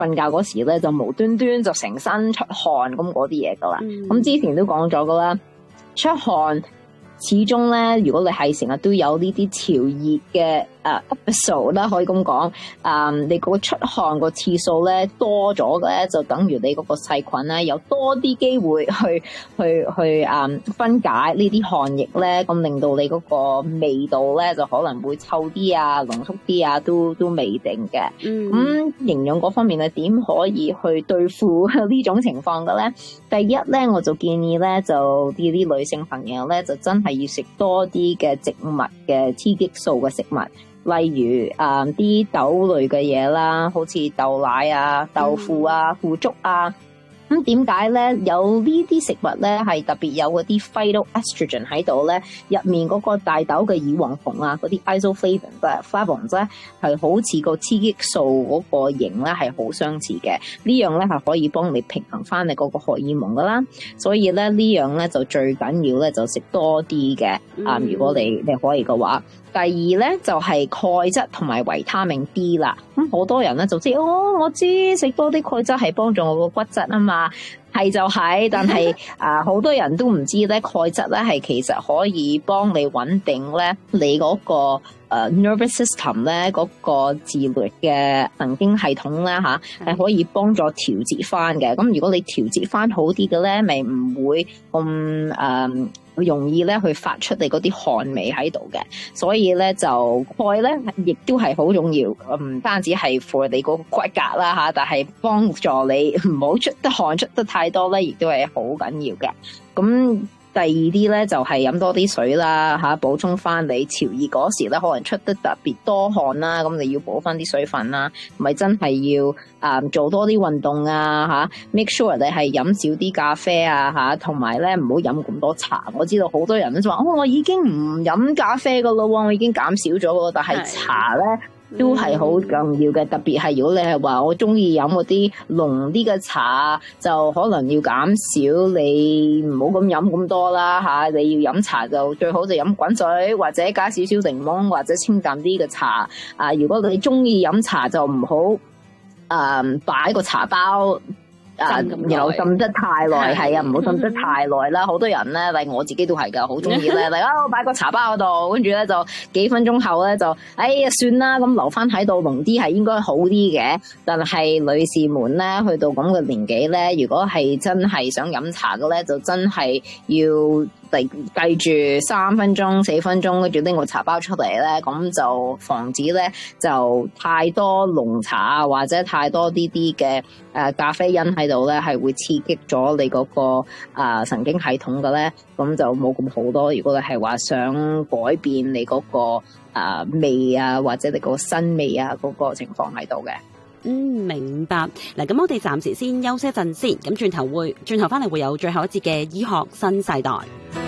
瞓覺嗰時咧就無端端就成身出汗咁嗰啲嘢噶啦。咁之前都講咗噶啦，出汗始終咧，如果你係成日都有呢啲潮熱嘅episode 啦，可以咁講，你個出汗個次數咧多咗嘅咧，就等於你嗰個細菌咧有多啲機會去分解呢啲汗液咧，咁令到你嗰個味道咧就可能會臭啲啊、濃縮啲啊，都未定嘅。咁營養嗰方面咧，點可以去對付呢種情況嘅咧？第一咧，我就建議咧，就啲女性朋友咧，就真係要食多啲嘅植物嘅雌激素嘅食物。例如啲豆類嘅嘢啦，好似豆奶啊、豆腐啊、腐竹啊。咁點解咧？有呢啲食物咧係特別有嗰啲 phytoestrogen 喺度咧，入面嗰個大豆嘅葉黃酮啊，嗰啲 isoflavones 咧係好似個雌激素嗰個型咧係好相似嘅。呢樣咧係可以幫你平衡翻你嗰個荷爾蒙噶啦。所以咧呢樣咧就最緊要咧就食多啲嘅。如果你可以嘅話。第二咧就係鈣質同埋維他命 D 啦，咁好多人咧就知我知食多啲鈣質係幫助我個骨質啊嘛，係就係，但係好多人都唔知咧鈣質咧係其實可以幫你穩定咧你嗰個nervous system 咧嗰個自律嘅神經系統咧係可以幫助調節翻嘅。咁如果你調節翻好啲嘅咧，咪唔會咁容易咧去發出你嗰啲汗味喺度嘅。所以咧就鈣咧亦都係好重要，唔單止係 for 你嗰個骨骼啦但係幫助你唔好出得汗出得太多咧，亦都係好緊要嘅。咁第二啲咧就係飲多啲水啦補充翻你潮熱嗰時咧可能出得特別多汗啦，咁你要補翻啲水分啦，咪真係要做多啲運動make sure 你係飲少啲咖啡同埋咧唔好飲咁多茶。我知道好多人都話我已經唔飲咖啡噶咯，我已經減少咗咯，但係茶咧都係好重要嘅，特別係如果你係話我中意飲嗰啲濃啲嘅茶，就可能要減少，你唔好咁飲咁多啦你要飲茶就最好就飲滾水，或者加少少檸檬或者清淡啲嘅茶。如果你中意飲茶就唔好擺個茶包又浸得太耐，係唔好浸得太耐啦。好多人咧，例如我自己都係噶，好中意咧，我擺個茶包嗰度，跟住咧就幾分鐘後咧就，算啦，咁留翻喺度濃啲係應該好啲嘅。但係女士們咧，去到咁嘅年紀咧，如果係真係想飲茶嘅咧，就真係要計住3分鐘、4分鐘，跟住拎個茶包出嚟咧，咁就防止咧就太多濃茶或者太多啲嘅咖啡因喺度咧，係會刺激咗你嗰個神經系統嘅咧，咁就冇咁好多。如果你係話想改變你嗰個味或者你嗰個身味嗰個情況喺度嘅。 明白。嗱，咁我哋暫時先休息一陣先，咁轉頭翻嚟會有最後一節嘅醫學新世代。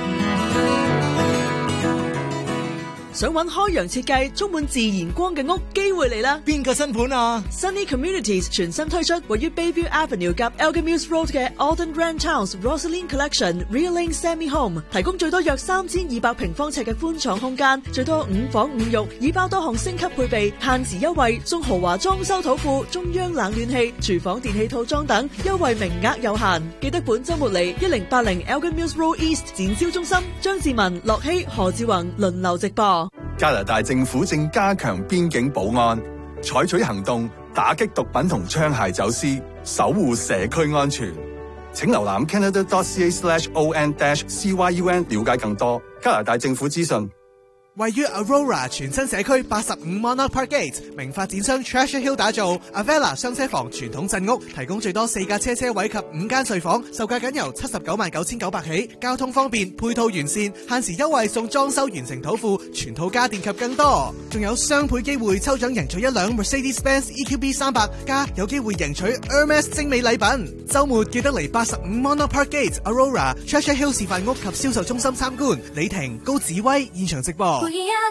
想揾開揚設計充滿自然光嘅屋，機會嚟啦！ 邊個新盤啊？ Sunny Communities 全新推出位於 Bayview Avenue 及 Elgin Mills Road 嘅 Alden Grand Towns Rosaline Collection Real Lane Semi Home， 提供最多約3200平方尺嘅寬敞空間，最多5房5浴，已包多項升級配備，限時優惠送豪華裝修土庫、中央冷暖氣、廚房電器套裝等，優惠名額有限。記得本週末嚟1080 Elgin Mills Road East 展銷中心，張志文、樂希、何志宏輪流直播。 加拿大政府正加強邊境保安，採取行動打擊毒品同槍械走私，守護社區安全。請瀏覽 canada.ca/on-cyun 了解更多加拿大政府資訊。 位於 Aurora 全新社區85 Monarch Parkgate， 名發展商 Treasure Hill 打造 Avella 雙車房傳統鎮屋，提供最多4架車位及5間睡房，售價僅由799900起，交通方便，配套完善，限時優惠送裝修完成土庫、全套家電及更多，仲有雙倍機會抽獎贏取1輛 Mercedes-Benz EQB 300，加有機會贏取 Hermes 精美禮品。週末記得嚟85 Monarch Parkgate Aurora Treasure Hill 示範屋及銷售中心參觀。李婷、高子威現場直播。不一樣